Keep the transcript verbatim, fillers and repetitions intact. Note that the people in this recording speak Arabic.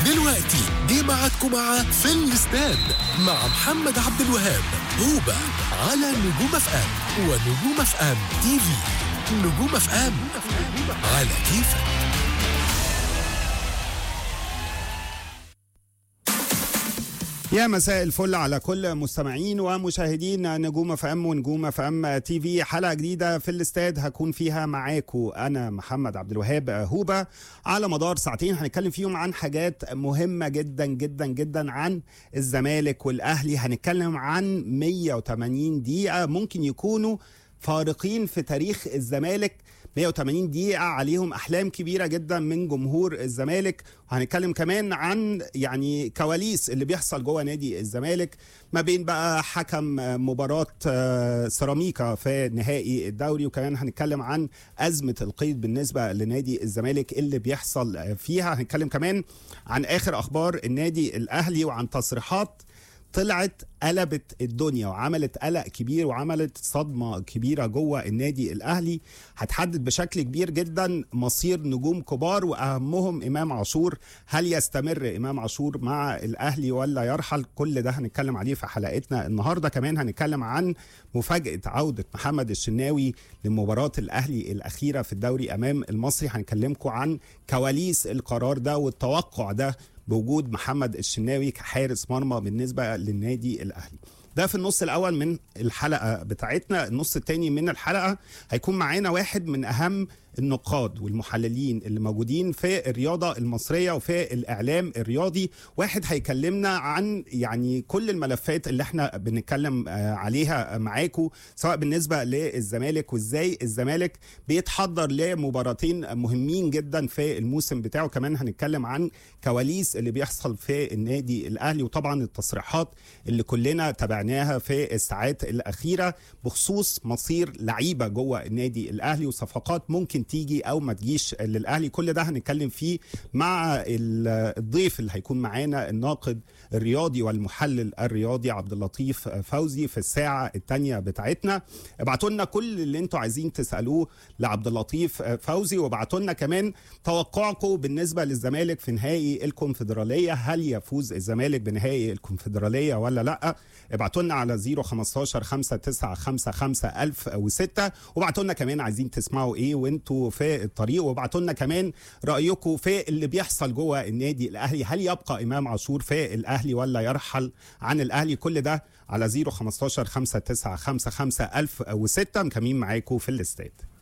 دلوقتي جه ميعادكم مع في الاستاد مع محمد عبد الوهاب هوبا على نجوم اف ام ونجوم اف ام تي في. نجوم اف ام على كيفك. يا مساء الفل على كل مستمعين ومشاهدين نجوم اف ام ونجوم اف ام تي في. حلقه جديده في الاستاد هكون فيها معاكم انا محمد عبد الوهاب هوبا على مدار ساعتين هنتكلم فيهم عن حاجات مهمه جدا جدا جدا عن الزمالك والاهلي. هنتكلم عن مية وتمانين دقيقه ممكن يكونوا فارقين في تاريخ الزمالك. مية وتمانين دقيقة عليهم أحلام كبيرة جدا من جمهور الزمالك. وهنتكلم كمان عن يعني كواليس اللي بيحصل جوه نادي الزمالك ما بين بقى حكم مباراة سيراميكا في نهائي الدوري، وكمان هنتكلم عن أزمة القيد بالنسبة لنادي الزمالك اللي بيحصل فيها. هنتكلم كمان عن آخر أخبار النادي الأهلي وعن تصريحات طلعت قلبت الدنيا وعملت قلق كبير وعملت صدمة كبيرة جوه النادي الأهلي، هتحدد بشكل كبير جدا مصير نجوم كبار وأهمهم إمام عاشور. هل يستمر إمام عاشور مع الأهلي ولا يرحل؟ كل ده هنتكلم عليه في حلقتنا النهاردة. كمان هنتكلم عن مفاجأة عودة محمد الشناوي لمباراة الأهلي الأخيرة في الدوري أمام المصري. هنكلمكم عن كواليس القرار ده والتوقع ده بوجود محمد الشناوي كحارس مرمى بالنسبة للنادي الأهلي. ده في النص الأول من الحلقة بتاعتنا. النص الثاني من الحلقة هيكون معانا واحد من أهم النقاد والمحللين اللي موجودين في الرياضة المصرية وفي الإعلام الرياضي. واحد هيكلمنا عن يعني كل الملفات اللي احنا بنتكلم عليها معاكم، سواء بالنسبة للزمالك وازاي الزمالك بيتحضر لمباراتين مهمين جدا في الموسم بتاعه. كمان هنتكلم عن كواليس اللي بيحصل في النادي الأهلي، وطبعا التصريحات اللي كلنا تابعناها في الساعات الأخيرة بخصوص مصير لعيبة جوه النادي الأهلي وصفقات ممكن تيجي او ما تجيش للاهلي. كل ده هنتكلم فيه مع الضيف اللي هيكون معانا الناقد الرياضي والمحلل الرياضي عبد اللطيف فوزي في الساعه الثانيه بتاعتنا. ابعتوا لنا كل اللي انتوا عايزين تسالوه لعبد اللطيف فوزي، وابعتوا لنا كمان توقعكم بالنسبه للزمالك في نهائي الكونفدراليه. هل يفوز الزمالك بنهائي الكونفدراليه ولا لا؟ ابعتوا لنا على صفر خمستاشر خمسة تسعة خمسة خمسة ألف وستة، وابعتوا لنا كمان عايزين تسمعوا ايه وانتوا في الطريق، وابعتوا لنا كمان رايكم في اللي بيحصل جوه النادي الاهلي. هل يبقى امام عاشور في الاهلي ولا يرحل عن الاهلي؟ كل ده على صفر خمستاشر خمسة تسعة خمسة خمسة ألف وستة. مكملين معاكم في الاستاد.